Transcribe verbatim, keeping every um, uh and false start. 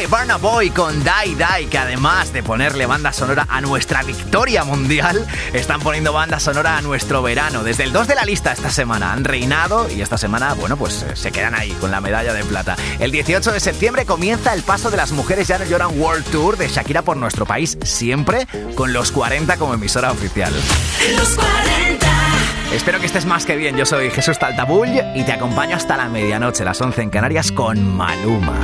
Este Burna Boy con Die Die, que además de ponerle banda sonora a nuestra victoria mundial, están poniendo banda sonora a nuestro verano. Desde el dos de la lista esta semana han reinado y esta semana, bueno, pues se quedan ahí con la medalla de plata. El dieciocho de septiembre comienza el paso de las mujeres ya no lloran World Tour de Shakira por nuestro país, siempre con los cuarenta como emisora oficial. Los cuarenta. Espero que estés más que bien. Yo soy Jesús Taltabull y te acompaño hasta la medianoche, las once en Canarias, con Maluma.